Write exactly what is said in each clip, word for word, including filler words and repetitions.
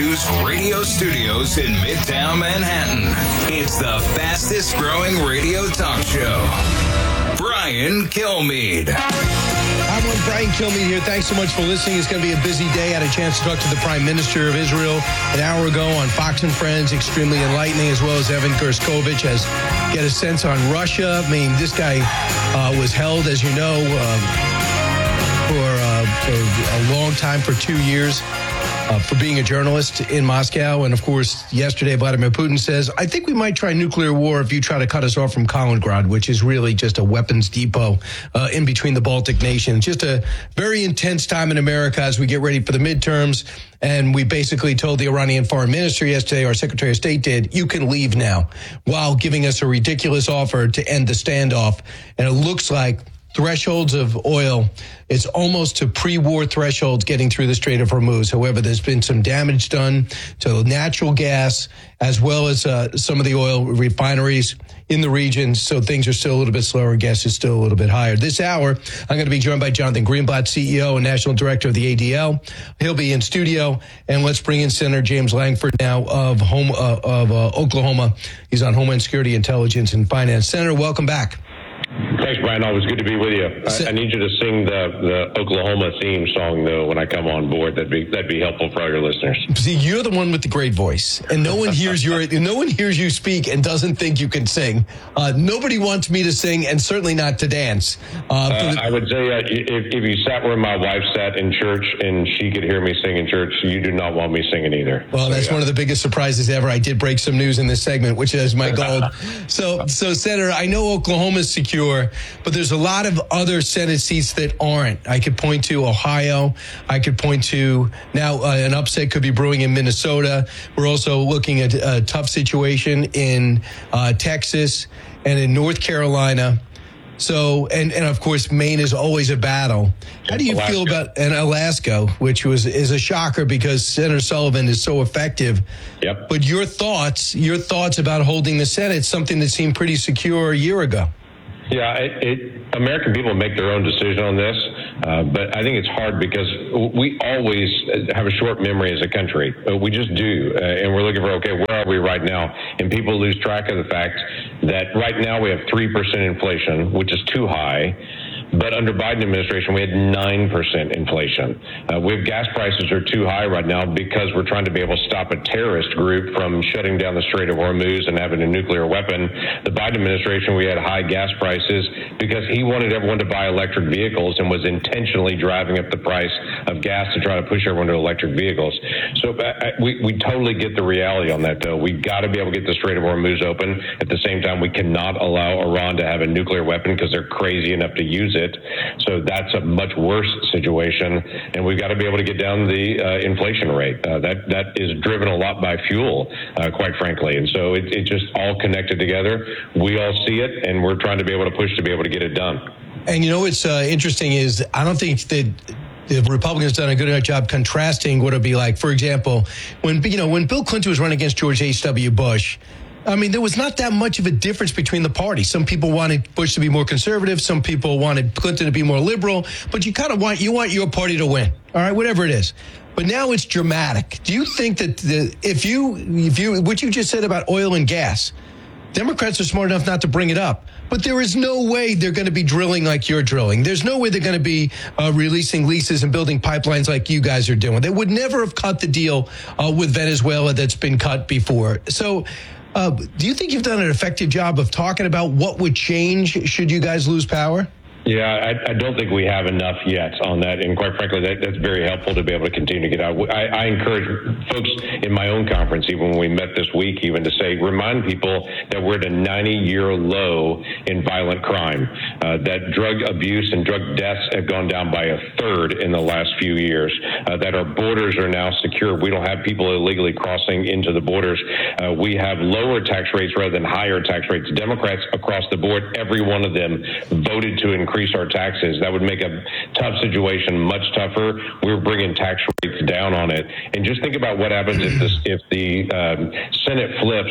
News radio studios in Midtown Manhattan. It's the fastest growing radio talk show. Brian Kilmeade. Hi, everyone. Brian Kilmeade here. Thanks so much for listening. It's going to be a busy day. I had a chance to talk to the Prime Minister of Israel an hour ago on Fox and Friends. Extremely enlightening, as well as Evan Gershkovich has get a sense on Russia. I mean, this guy uh, was held, as you know, um, for, uh, for a long time, for two years. Uh, for being a journalist in Moscow. And, of course, yesterday, Vladimir Putin says, I think we might try nuclear war if you try to cut us off from Kaliningrad, which is really just a weapons depot uh, in between the Baltic nations. Just a very intense time in America as we get ready for the midterms. And we basically told the Iranian foreign minister yesterday, our Secretary of State did, you can leave now, while giving us a ridiculous offer to end the standoff. And it looks like thresholds of oil, it's almost to pre-war thresholds getting through the Strait of Hormuz. However, there's been some damage done to natural gas as well as uh, some of the oil refineries in the region. So things are still a little bit slower. Gas is still a little bit higher. This hour, I'm going to be joined by Jonathan Greenblatt, C E O and National Director of the A D L. He'll be in studio. And let's bring in Senator James Langford now of home uh, of uh, Oklahoma. He's on Homeland Security, Intelligence, and Finance. Senator, welcome back. Thanks, Brian. Always good to be with you. I, I need you to sing the, the Oklahoma theme song, though, when I come on board. That'd be that'd be helpful for all your listeners. See, you're the one with the great voice, and no one hears your no one hears you speak and doesn't think you can sing. Uh, nobody wants me to sing, and certainly not to dance. Uh, uh, the- I would say uh, if, if you sat where my wife sat in church and she could hear me sing in church, you do not want me singing either. Well, so, that's yeah. one of the biggest surprises ever. I did break some news in this segment, which is my goal. so, so Senator, I know Oklahoma's secure, but there's a lot of other Senate seats that aren't. I could point to Ohio. I could point to now uh, an upset could be brewing in Minnesota. We're also looking at a tough situation in uh, Texas and in North Carolina. So, and, and of course, Maine is always a battle. How do you Alaska. feel about and Alaska, which was is a shocker because Senator Sullivan is so effective. Yep. But your thoughts, your thoughts about holding the Senate, something that seemed pretty secure a year ago. Yeah, it, it, American people make their own decision on this, uh, but I think it's hard because we always have a short memory as a country. Uh, we just do, uh, and we're looking for, okay, where are we right now? And people lose track of the fact that right now we have three percent inflation, which is too high. But under Biden administration, we had nine percent inflation. Uh, we have gas prices are too high right now because we're trying to be able to stop a terrorist group from shutting down the Strait of Hormuz and having a nuclear weapon. The Biden administration, we had high gas prices because he wanted everyone to buy electric vehicles and was intentionally driving up the price of gas to try to push everyone to electric vehicles. So uh, we, we totally get the reality on that, though. We've got to be able to get the Strait of Hormuz open. At the same time, we cannot allow Iran to have a nuclear weapon because they're crazy enough to use it. It. So that's a much worse situation, and we've got to be able to get down the uh, inflation rate. Uh, that that is driven a lot by fuel, uh, quite frankly, and so it, it just all connected together. We all see it, and we're trying to be able to push to be able to get it done. And you know what's uh, interesting is I don't think that the Republicans done a good enough job contrasting what it'd be like. For example, when you know when Bill Clinton was running against George H W. Bush. I mean, there was not that much of a difference between the parties. Some people wanted Bush to be more conservative. Some people wanted Clinton to be more liberal. But you kind of want you want your party to win. All right, whatever it is. But now it's dramatic. Do you think that the, if you if you what you just said about oil and gas, Democrats are smart enough not to bring it up. But there is no way they're going to be drilling like you're drilling. There's no way they're going to be uh, releasing leases and building pipelines like you guys are doing. They would never have cut the deal uh, with Venezuela that's been cut before. So. Uh, do you think you've done an effective job of talking about what would change should you guys lose power? Yeah, I, I don't think we have enough yet on that, and quite frankly, that, that's very helpful to be able to continue to get out. I, I encourage folks in my own conference, even when we met this week, even to say, remind people that we're at a ninety-year low in violent crime, uh, that drug abuse and drug deaths have gone down by a third in the last few years, uh, that our borders are now secure. We don't have people illegally crossing into the borders. Uh, we have lower tax rates rather than higher tax rates. Democrats across the board, every one of them voted to increase our taxes. That would make a tough situation much tougher. We're bringing tax rates down on it. And just think about what happens if, this, if the um, Senate flips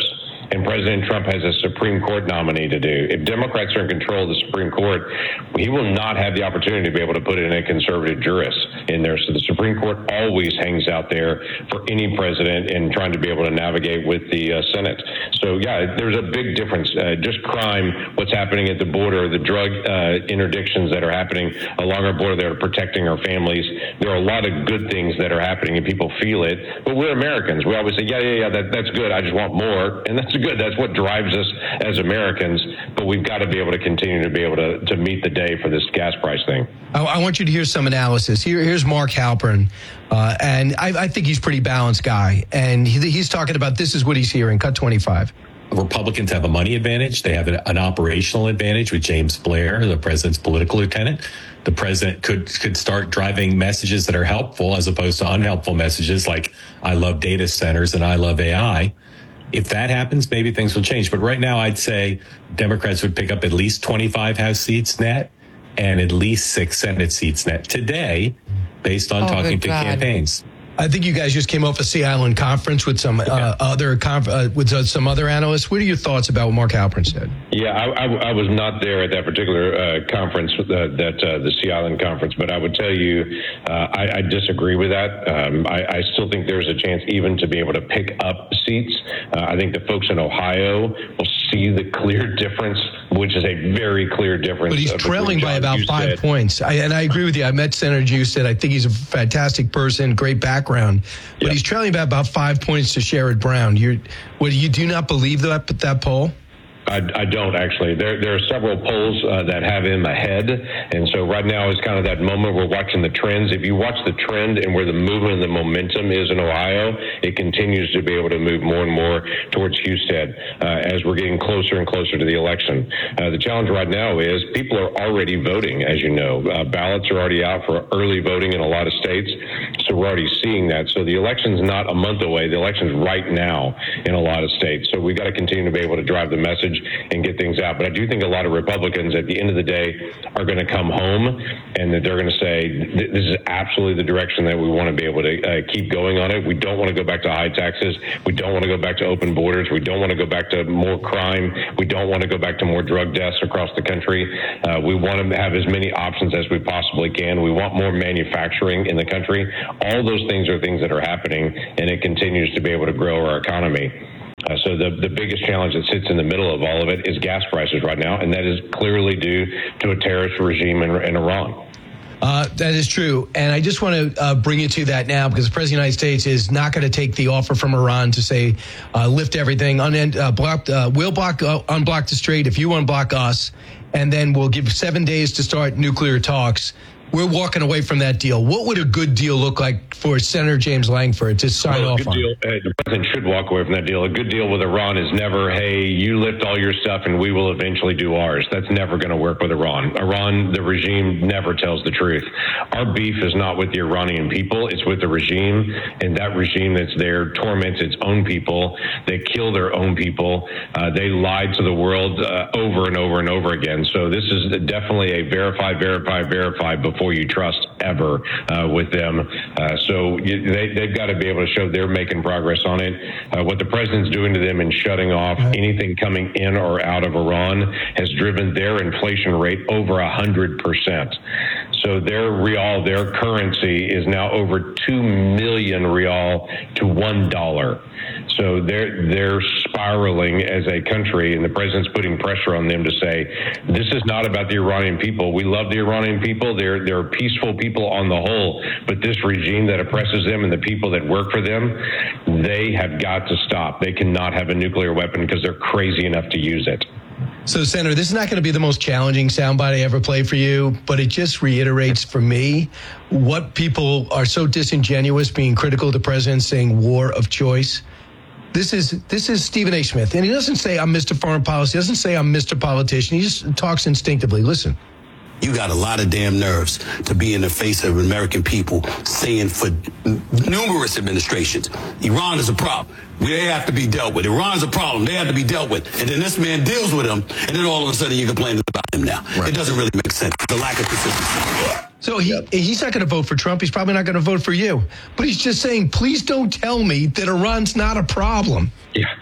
and President Trump has a Supreme Court nominee to do. If Democrats are in control of the Supreme Court, he will not have the opportunity to be able to put in a conservative jurist in there. So the Supreme Court always hangs out there for any president in trying to be able to navigate with the uh, Senate. So, yeah, there's a big difference. Uh, just crime, what's happening at the border, the drug uh, interdictions that are happening along our border that are protecting our families. There are a lot of good things that are happening, and people feel it. But we're Americans. We always say, yeah, yeah, yeah, that, that's good. I just want more. And that's good. That's what drives us as Americans. But we've got to be able to continue to be able to, to meet the day for this gas price thing. I, I want you to hear some analysis. Here, here's Mark Halperin, uh, and I, I think he's a pretty balanced guy. And he, he's talking about this is what he's hearing. Cut twenty-five. Republicans have a money advantage. They have an, an operational advantage with James Blair, the president's political lieutenant. The president could could start driving messages that are helpful as opposed to unhelpful messages like I love data centers and I love A I. If that happens, maybe things will change. But right now, I'd say Democrats would pick up at least twenty-five House seats net and at least six Senate seats net today, based on oh, talking to God. campaigns. I think you guys just came off a Sea Island conference with some uh, yeah. other conf- uh, with uh, some other analysts. What are your thoughts about what Mark Halperin said? Yeah, I, I, I was not there at that particular uh, conference, uh, that uh, the Sea Island conference, but I would tell you uh, I, I disagree with that. Um, I, I still think there's a chance even to be able to pick up seats. Uh, I think the folks in Ohio will see the clear difference, which is a very clear difference. But he's trailing by about five said. points. I, and I agree with you. I met Senator Juiced. I think he's a fantastic person, great background. But yep. he's trailing by about five points to Sherrod Brown. You're, what, you do not believe that, that poll? I, I don't, actually. There there are several polls uh, that have him ahead. And so right now is kind of that moment we're watching the trends. If you watch the trend and where the movement and the momentum is in Ohio, it continues to be able to move more and more towards Husted uh, as we're getting closer and closer to the election. Uh, the challenge right now is people are already voting, as you know. Uh, ballots are already out for early voting in a lot of states. So we're already seeing that. So the election's not a month away. The election's right now in a lot of states. So we've got to continue to be able to drive the message and get things out. But I do think a lot of Republicans at the end of the day are going to come home and that they're going to say, this is absolutely the direction that we want to be able to uh, keep going on it. We don't want to go back to high taxes. We don't want to go back to open borders. We don't want to go back to more crime. We don't want to go back to more drug deaths across the country. Uh, we want to have as many options as we possibly can. We want more manufacturing in the country. All those things are things that are happening, and it continues to be able to grow our economy. Uh, so the, the biggest challenge that sits in the middle of all of it is gas prices right now, and that is clearly due to a terrorist regime in, in Iran. Uh, that is true. And I just want to uh, bring you to that now because the President of the United States is not going to take the offer from Iran to say, uh, lift everything, un- uh, block, uh, we'll block, uh, unblock the strait if you unblock us, and then we'll give seven days to start nuclear talks. We're walking away from that deal. What would a good deal look like for Senator James Lankford to sign well, off on? Deal, uh, the president should walk away from that deal. A good deal with Iran is never, hey, you lift all your stuff and we will eventually do ours. That's never going to work with Iran. Iran, the regime, never tells the truth. Our beef is not with the Iranian people. It's with the regime, and that regime that's there torments its own people. They kill their own people. Uh, they lied to the world uh, over and over and over again. So this is definitely a verify, verify, verify before before you trust ever uh, with them. Uh, so you, they, they've got to be able to show they're making progress on it. Uh, what the president's doing to them in shutting off anything coming in or out of Iran has driven their inflation rate over one hundred percent. So their real, their currency is now over two million real to one dollar. So they're they're spiraling as a country, and the president's putting pressure on them to say, this is not about the Iranian people. We love the Iranian people. They're they're peaceful people on the whole, but this regime that oppresses them and the people that work for them, they have got to stop. They cannot have a nuclear weapon because they're crazy enough to use it. So, Senator, this is not going to be the most challenging soundbite I ever play for you, but it just reiterates for me what people are so disingenuous being critical of the president saying war of choice. This is this is Stephen A. Smith, and he doesn't say I'm Mister Foreign Policy. He doesn't say I'm Mister Politician. He just talks instinctively. Listen. You got a lot of damn nerves to be in the face of American people saying for numerous administrations, Iran is a problem. They have to be dealt with. Iran's a problem. They have to be dealt with. And then this man deals with them, and then all of a sudden you're complaining about him now. Right. It doesn't really make sense. The lack of consistency. So he yep. he's not going to vote for Trump. He's probably not going to vote for you. But he's just saying, please don't tell me that Iran's not a problem. Yeah.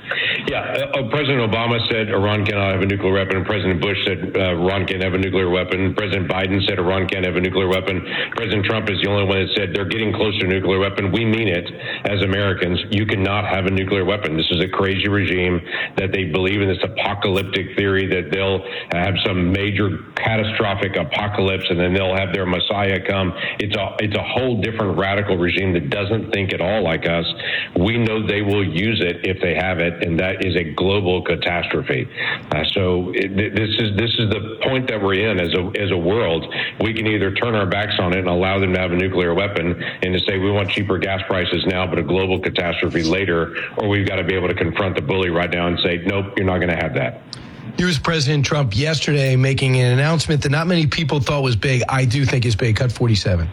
Yeah, uh, President Obama said Iran cannot have a nuclear weapon. President Bush said uh, Iran can't have a nuclear weapon. President Biden said Iran can't have a nuclear weapon. President Trump is the only one that said they're getting close to a nuclear weapon. We mean it as Americans. You cannot have a nuclear weapon. This is a crazy regime that they believe in this apocalyptic theory that they'll have some major catastrophic apocalypse and then they'll have their Messiah come. It's a, it's a whole different radical regime that doesn't think at all like us. We know they will use it if they have it, and that is a global catastrophe. Uh, so it, this is this is the point that we're in as a as a world. We can either turn our backs on it and allow them to have a nuclear weapon and to say we want cheaper gas prices now but a global catastrophe later, or we've got to be able to confront the bully right now and say, nope, you're not going to have that. Here's President Trump yesterday making an announcement that not many people thought was big. I do think is big. Cut forty-seven.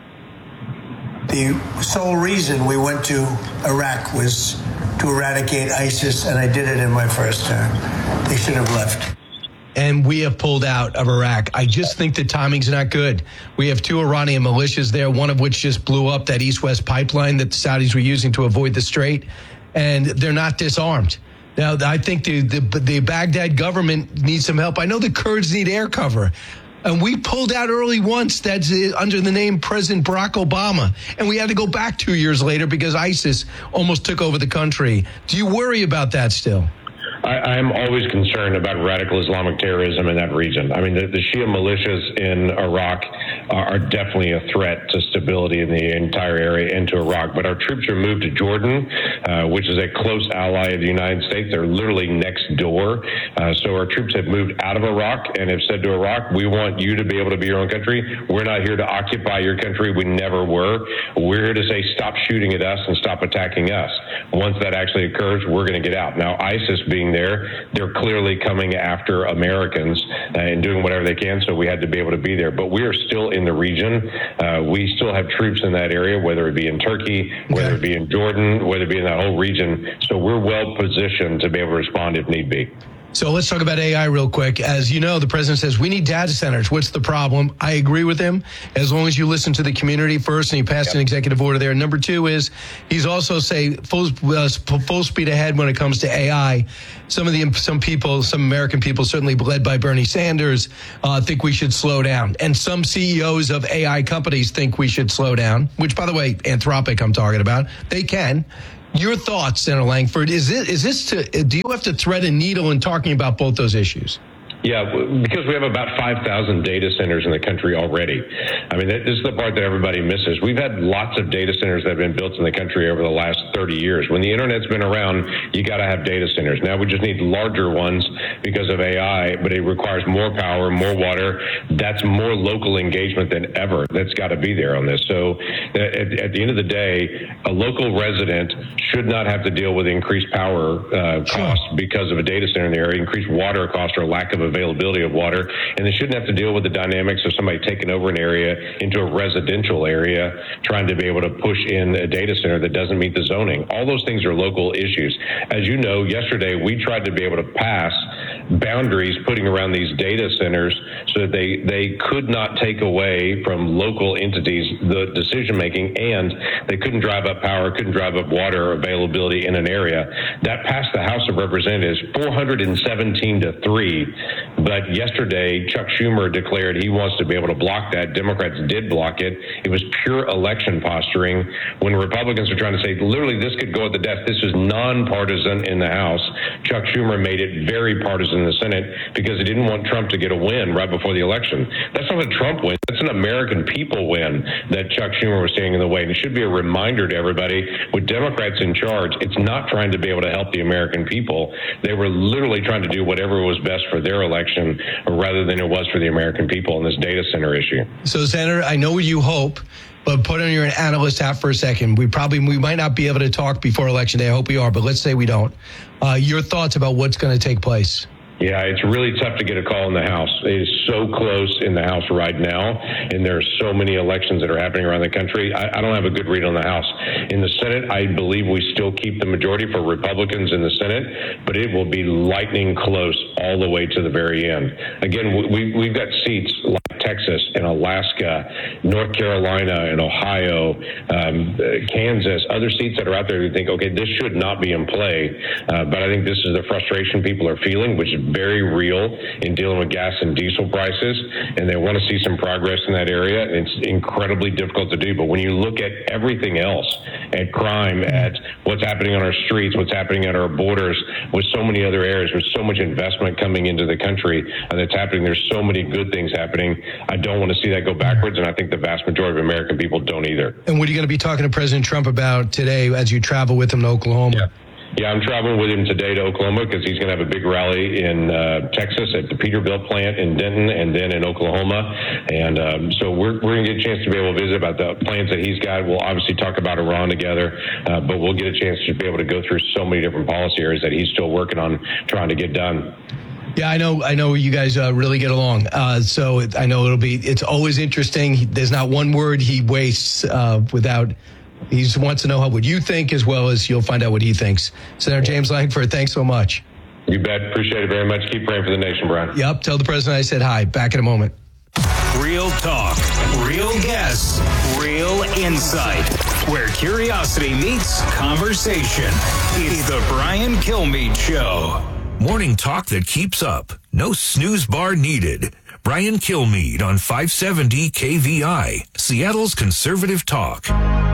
The sole reason we went to Iraq was to eradicate ISIS, and I did it in my first term. They should have left. And we have pulled out of Iraq. I just think the timing's not good. We have two Iranian militias there, one of which just blew up that east-west pipeline that the Saudis were using to avoid the strait, and they're not disarmed. Now, I think the, the, the Baghdad government needs some help. I know the Kurds need air cover. And we pulled out early once. That's under the name President Barack Obama. And we had to go back two years later because ISIS almost took over the country. Do you worry about that still? I am always concerned about radical Islamic terrorism in that region. I mean, the, the Shia militias in Iraq are, are definitely a threat to stability in the entire area and to Iraq. But our troops are moved to Jordan, uh, which is a close ally of the United States. They're literally next door. Uh, so our troops have moved out of Iraq and have said to Iraq, we want you to be able to be your own country. We're not here to occupy your country. We never were. We're here to say, stop shooting at us and stop attacking us. Once that actually occurs, we're going to get out. Now, ISIS being there, they're clearly coming after Americans uh, and doing whatever they can, so we had to be able to be there. But we are still in the region. Uh, we still have troops in that area, whether it be in Turkey, whether it be in Jordan, whether it be in that whole region. So we're well positioned to be able to respond if need be. So let's talk about A I real quick. As you know, the president says we need data centers. What's the problem? I agree with him. As long as you listen to the community first, and he passed yep. an executive order there. Number two is he's also say full uh, full speed ahead when it comes to A I. Some of the some people, some American people, certainly led by Bernie Sanders, uh, think we should slow down, and some C E Os of A I companies think we should slow down. Which, by the way, Anthropic, I'm talking about. They can. Your thoughts, Senator Lankford, is it, is this to, do you have to thread a needle in talking about both those issues? Yeah, because we have about five thousand data centers in the country already. I mean, this is the part that everybody misses. We've had lots of data centers that have been built in the country over the last thirty years. When the internet's been around, you got to have data centers. Now we just need larger ones because of A I, but it requires more power, more water. That's more local engagement than ever. That's got to be there on this. So at, at the end of the day, a local resident should not have to deal with increased power uh, costs because of a data center in the area, increased water cost or lack of availability of water, and they shouldn't have to deal with the dynamics of somebody taking over an area into a residential area, trying to be able to push in a data center that doesn't meet the zoning. All those things are local issues. As you know, yesterday we tried to be able to pass boundaries putting around these data centers so that they, they could not take away from local entities the decision making, and they couldn't drive up power, couldn't drive up water availability in an area. That passed the House of Representatives four hundred seventeen to three. But yesterday, Chuck Schumer declared he wants to be able to block that. Democrats did block it. It was pure election posturing. When Republicans are trying to say, literally, this could go at the death, this is nonpartisan in the House. Chuck Schumer made it very partisan in the Senate because he didn't want Trump to get a win right before the election. That's not a Trump win. That's an American people win that Chuck Schumer was standing in the way. And it should be a reminder to everybody, with Democrats in charge, it's not trying to be able to help the American people. They were literally trying to do whatever was best for their election rather than it was for the American people in this data center issue. So, Senator, I know what you hope, but put on your analyst hat for a second. We probably, we might not be able to talk before Election Day. I hope we are, but let's say we don't. Uh, your thoughts about what's going to take place? Yeah, it's really tough to get a call in the House. It is so close in the House right now, and there are so many elections that are happening around the country. I, I don't have a good read on the House. In the Senate, I believe we still keep the majority for Republicans in the Senate, but it will be lightning close all the way to the very end. Again, we, we've got seats like Texas and Alaska, North Carolina and Ohio, um, Kansas, other seats that are out there. You think, okay, this should not be in play, uh, but I think this is the frustration people are feeling, which is very real in dealing with gas and diesel prices, and they want to see some progress in that area. It's incredibly difficult to do, but when you look at everything else, at crime, at what's happening on our streets, what's happening at our borders, with so many other areas, with so much investment coming into the country uh, that's happening, there's so many good things happening. I don't want to see that go backwards, and I think the vast majority of American people don't either. And what are you going to be talking to President Trump about today as you travel with him to Oklahoma? Yeah. Yeah, I'm traveling with him today to Oklahoma because he's going to have a big rally in uh, Texas at the Peterbilt plant in Denton and then in Oklahoma. And um, so we're, we're going to get a chance to be able to visit about the plans that he's got. We'll obviously talk about Iran together, uh, but we'll get a chance to be able to go through so many different policy areas that he's still working on trying to get done. Yeah, I know. I know you guys uh, really get along. Uh, so it, I know it'll be. It's always interesting. He, there's not one word he wastes uh, without. He just wants to know how what you think, as well as you'll find out what he thinks. Senator James Lankford, thanks so much. You bet. Appreciate it very much. Keep praying for the nation, Brian. Yep. Tell the president I said hi. Back in a moment. Real talk, real guests, real insight. Where curiosity meets conversation. It's the Brian Kilmeade Show. Morning talk that keeps up. No snooze bar needed. Brian Kilmeade on five seventy K V I, Seattle's conservative talk.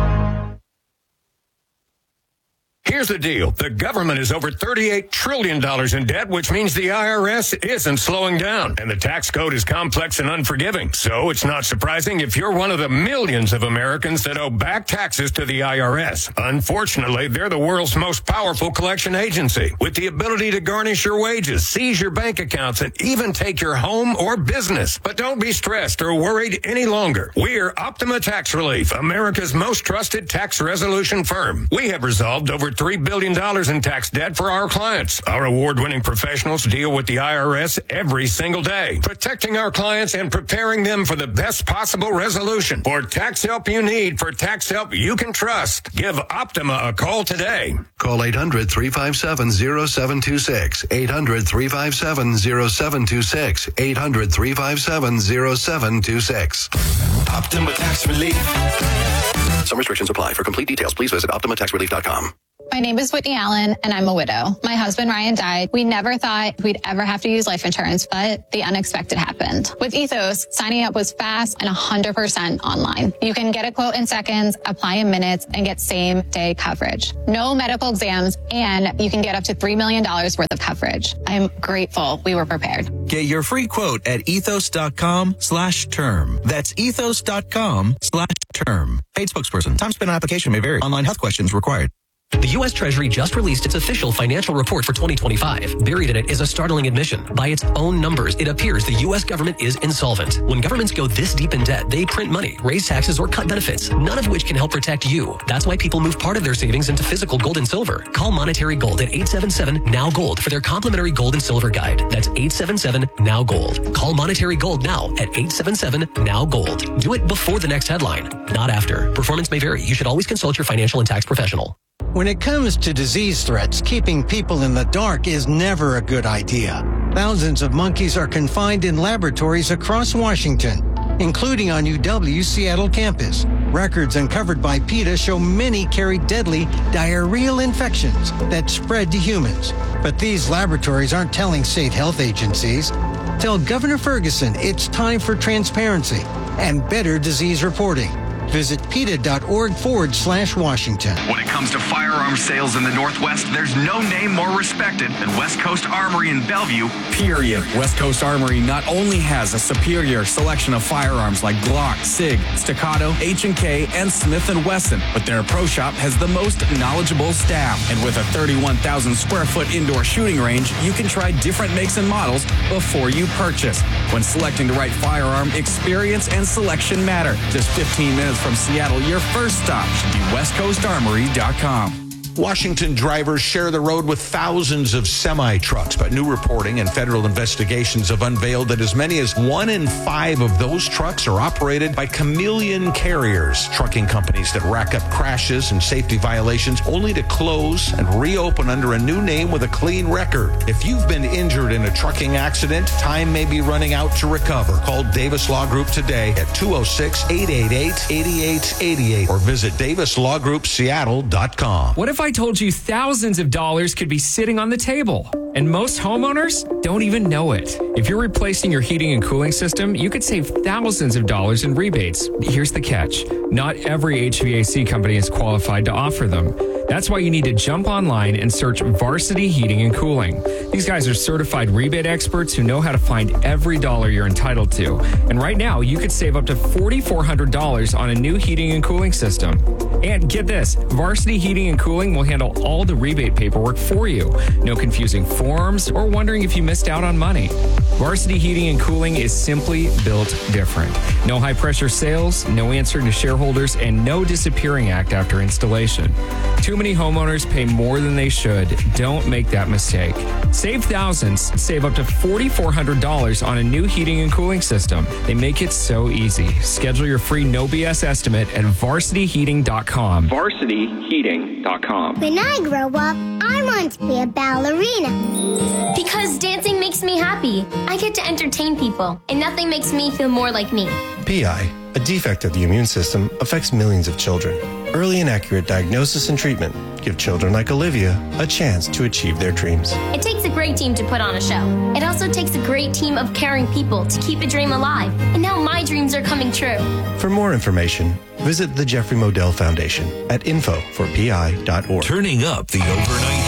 Here's the deal. The government is over thirty-eight trillion dollars in debt, which means the I R S isn't slowing down. And the tax code is complex and unforgiving. So it's not surprising if you're one of the millions of Americans that owe back taxes to the I R S. Unfortunately, they're the world's most powerful collection agency, with the ability to garnish your wages, seize your bank accounts, and even take your home or business. But don't be stressed or worried any longer. We're Optima Tax Relief, America's most trusted tax resolution firm. We have resolved over three billion dollars in tax debt for our clients. Our award-winning professionals deal with the I R S every single day, protecting our clients and preparing them for the best possible resolution. For tax help you need, for tax help you can trust, give Optima a call today. Call eight hundred, three five seven, zero seven two six, eight hundred, three five seven, zero seven two six, eight hundred, three five seven, zero seven two six. Optima Tax Relief. Some restrictions apply. For complete details, please visit optima tax relief dot com. My name is Whitney Allen, and I'm a widow. My husband, Ryan, died. We never thought we'd ever have to use life insurance, but the unexpected happened. With Ethos, signing up was fast and one hundred percent online. You can get a quote in seconds, apply in minutes, and get same-day coverage. No medical exams, and you can get up to three million dollars worth of coverage. I'm grateful we were prepared. Get your free quote at ethos.com slash term. That's ethos.com slash term. Paid spokesperson. Time spent on application may vary. Online health questions required. The U S Treasury just released its official financial report for twenty twenty-five. Buried in it is a startling admission. By its own numbers, it appears the U S government is insolvent. When governments go this deep in debt, they print money, raise taxes, or cut benefits, none of which can help protect you. That's why people move part of their savings into physical gold and silver. Call Monetary Gold at eight seven seven, N O W Gold for their complimentary gold and silver guide. That's eight seven seven, N O W Gold. Call Monetary Gold now at eight seven seven, N O W Gold. Do it before the next headline, not after. Performance may vary. You should always consult your financial and tax professional. When it comes to disease threats, keeping people in the dark is never a good idea. Thousands of monkeys are confined in laboratories across Washington, including on U W's Seattle campus. Records uncovered by PETA show many carry deadly diarrheal infections that spread to humans. But these laboratories aren't telling state health agencies. Tell Governor Ferguson it's time for transparency and better disease reporting. Visit PETA.org forward slash Washington. When it comes to firearms sales in the Northwest, there's no name more respected than West Coast Armory in Bellevue. Period. West Coast Armory not only has a superior selection of firearms like Glock, SIG, Staccato, H and K, and Smith and Wesson, but their pro shop has the most knowledgeable staff. And with a thirty-one thousand square foot indoor shooting range, you can try different makes and models before you purchase. When selecting the right firearm, experience and selection matter. Just fifteen minutes from Seattle, your first stop should be west coast armory dot com. Washington drivers share the road with thousands of semi-trucks, but new reporting and federal investigations have unveiled that as many as one in five of those trucks are operated by chameleon carriers, trucking companies that rack up crashes and safety violations only to close and reopen under a new name with a clean record. If you've been injured in a trucking accident, time may be running out to recover. Call Davis Law Group today at two oh six, eight eight eight, eight eight eight eight or visit davis law group seattle dot com. What if I told you thousands of dollars could be sitting on the table? And most homeowners don't even know it. If you're replacing your heating and cooling system, you could save thousands of dollars in rebates. Here's the catch. Not every H V A C company is qualified to offer them. That's why you need to jump online and search Varsity Heating and Cooling. These guys are certified rebate experts who know how to find every dollar you're entitled to. And right now, you could save up to four thousand four hundred dollars on a new heating and cooling system. And get this, Varsity Heating and Cooling will handle all the rebate paperwork for you. No confusing forms or wondering if you missed out on money. Varsity Heating and Cooling is simply built different. No high-pressure sales, no answering to shareholders, and no disappearing act after installation. Too many homeowners pay more than they should. Don't make that mistake. Save thousands. Save up to four thousand four hundred dollars on a new heating and cooling system. They make it so easy. Schedule your free no B S estimate at varsity heating dot com. varsity heating dot com. When I grow up, I want to be a ballerina. Because dancing makes me happy. I get to entertain people, and nothing makes me feel more like me. P I, a defect of the immune system, affects millions of children. Early and accurate diagnosis and treatment give children like Olivia a chance to achieve their dreams. It takes a great team to put on a show. It also takes a great team of caring people to keep a dream alive. And now my dreams are coming true. For more information, visit the Jeffrey Modell Foundation at info for p i dot org. Turning up the overnight